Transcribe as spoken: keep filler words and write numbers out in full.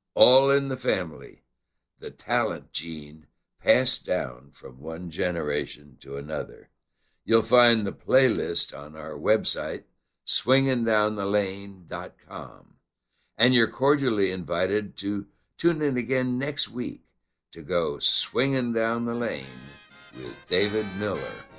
All in the family, the talent gene passed down from one generation to another. You'll find the playlist on our website, swingin' down the lane dot com. And you're cordially invited to tune in again next week to go swinging down the lane with David Miller.